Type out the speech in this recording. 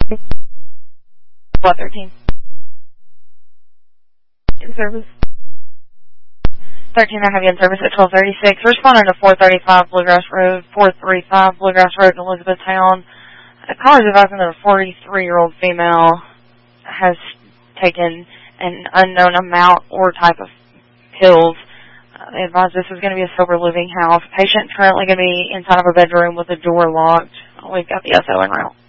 What, 13? In service. 13, I have you in service at 1236. Responding to 435 Bluegrass Road, 435 Bluegrass Road in Elizabethtown. A caller is advising that a 43-year-old female has taken an unknown amount or type of pills. They advise this is going to be a sober living house. Patient currently going to be inside of a bedroom with the door locked. We've got the SO en route.